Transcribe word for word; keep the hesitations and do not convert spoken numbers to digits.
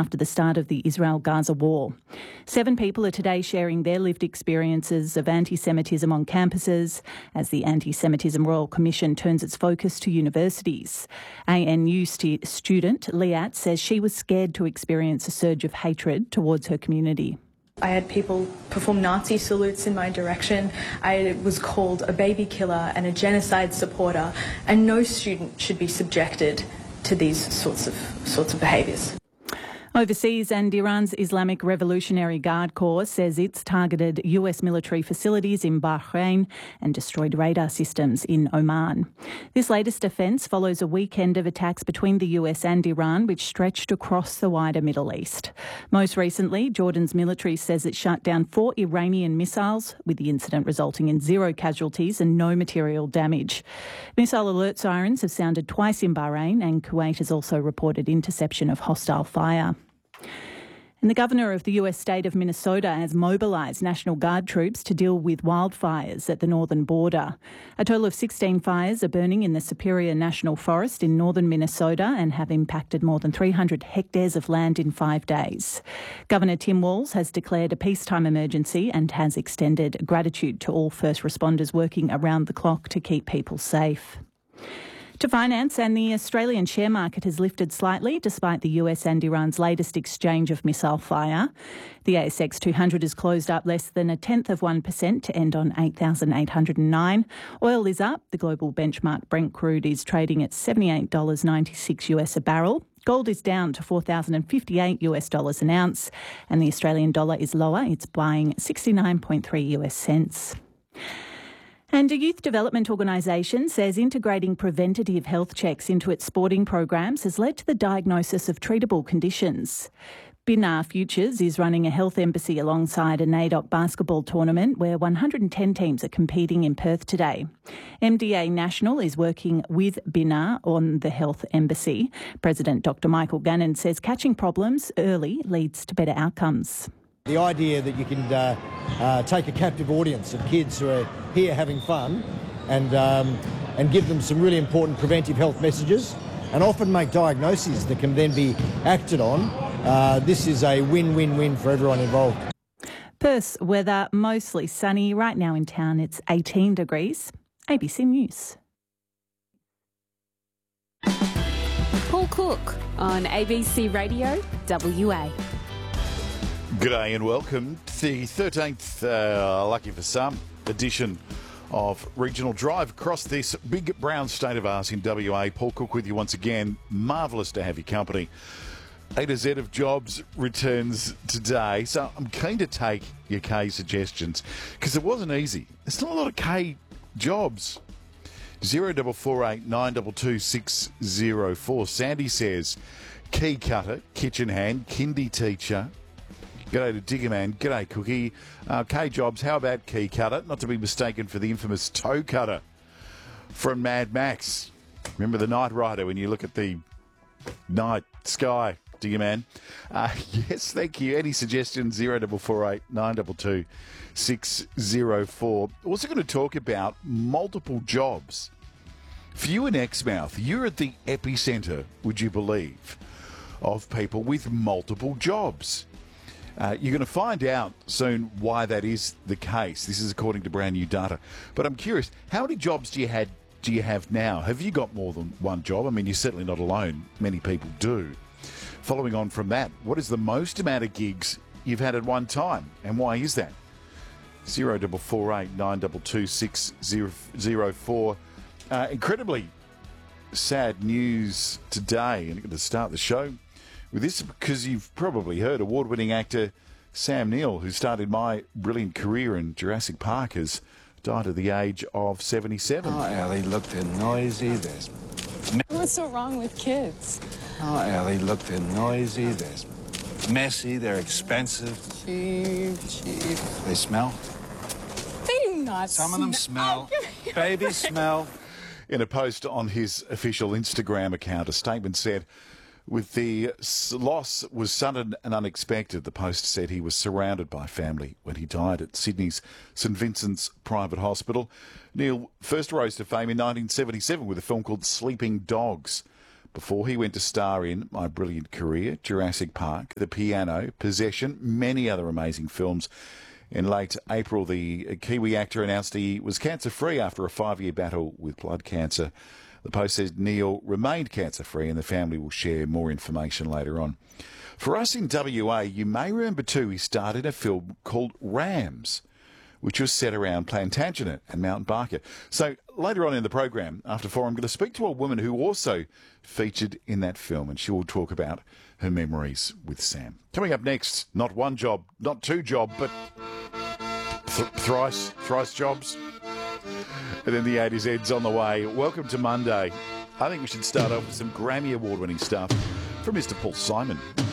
after the start of the Israel-Gaza war. Seven people are today sharing their lived experiences of anti-Semitism on campuses as the Anti-Semitism Royal Commission turns its focus to universities. A N U st- student Liat says she was scared to experience a surge of hatred towards her community. I had people perform Nazi salutes in my direction. I was called a baby killer and a genocide supporter, and no student should be subjected to these sorts of sorts of behaviours. Overseas, and Iran's Islamic Revolutionary Guard Corps says it's targeted U S military facilities in Bahrain and destroyed radar systems in Oman. This latest offence follows a weekend of attacks between the U S and Iran, which stretched across the wider Middle East. Most recently, Jordan's military says it shut down four Iranian missiles, with the incident resulting in zero casualties and no material damage. Missile alert sirens have sounded twice in Bahrain, and Kuwait has also reported interception of hostile fire. And the governor of the U S state of Minnesota has mobilised National Guard troops to deal with wildfires at the northern border. A total of sixteen fires are burning in the Superior National Forest in northern Minnesota and have impacted more than three hundred hectares of land in five days. Governor Tim Walz has declared a peacetime emergency and has extended gratitude to all first responders working around the clock to keep people safe. To finance, and the Australian share market has lifted slightly despite the U S and Iran's latest exchange of missile fire. The A S X two hundred has closed up less than a tenth of one percent to end on eight thousand eight hundred nine. Oil is up. The global benchmark Brent crude is trading at seventy-eight dollars ninety-six US a barrel. Gold is down to four thousand fifty-eight US dollars an ounce, and the Australian dollar is lower. It's buying sixty-nine point three US cents. And a youth development organisation says integrating preventative health checks into its sporting programs has led to the diagnosis of treatable conditions. Binar Futures is running a health embassy alongside a NAIDOC basketball tournament where one hundred ten teams are competing in Perth today. M D A National is working with Binar on the health embassy. President Doctor Michael Gannon says catching problems early leads to better outcomes. The idea that you can uh, uh, take a captive audience of kids who are here having fun and um, and give them some really important preventive health messages and often make diagnoses that can then be acted on, uh, this is a win-win-win for everyone involved. Perth's weather mostly sunny. Right now in town it's eighteen degrees. A B C News. Paul Cook on A B C Radio W A. G'day and welcome to the thirteenth, uh, lucky for some, edition of Regional Drive across this big brown state of ours in W A. Paul Cook with you once again. Marvellous to have your company. A to Z of Jobs returns today, so I'm keen to take your K suggestions because it wasn't easy. There's not a lot of K jobs. zero four four eight nine two two six zero four. Sandy says, key cutter, kitchen hand, kindy teacher. G'day to Diggerman. G'day, Cookie. Uh, K Jobs, how about key cutter? Not to be mistaken for the infamous toe cutter from Mad Max. Remember the Night Rider when you look at the night sky, Diggerman? Uh, yes, thank you. Any suggestions? zero four four eight nine two two six zero four. Also going to talk about multiple jobs. For you in Exmouth, you're at the epicentre, would you believe, of people with multiple jobs. Uh, you're going to find out soon why that is the case. This is according to brand new data. But I'm curious, how many jobs do you had do you have now? Have you got more than one job? I mean, you're certainly not alone. Many people do. Following on from that, what is the most amount of gigs you've had at one time, and why is that? zero four four eight nine two two six zero four. Uh, incredibly sad news today, and I'm going to start the show with this because you've probably heard award-winning actor Sam Neill, who started my brilliant career in Jurassic Park, has died at the age of seventy-seven. Oh, Ellie, look, they're noisy. There's... What's so wrong with kids? Oh, Ellie, look, they're noisy. There's messy. They're expensive. Cheap, cheap. They smell. They do not Some of them smell. Oh, Baby smell. In a post on his official Instagram account, a statement said, with the loss was sudden and unexpected. The post said he was surrounded by family when he died at Sydney's St Vincent's Private Hospital. Neil first rose to fame in nineteen seventy-seven with a film called Sleeping Dogs. before he went to star in My Brilliant Career, Jurassic Park, The Piano, Possession, many other amazing films. In late April, the Kiwi actor announced he was cancer-free after a five-year battle with blood cancer. The Post says Neil remained cancer-free and the family will share more information later on. For us in W A, you may remember too, he starred in a film called Rams, which was set around Plantagenet and Mount Barker. So later on in the program, after four, I'm going to speak to a woman who also featured in that film, and she will talk about her memories with Sam. Coming up next, not one job, not two job, but th- thrice, thrice jobs. And then the A to Z's on the way. Welcome to Monday. I think we should start off with some Grammy Award-winning stuff from Mister Paul Simon.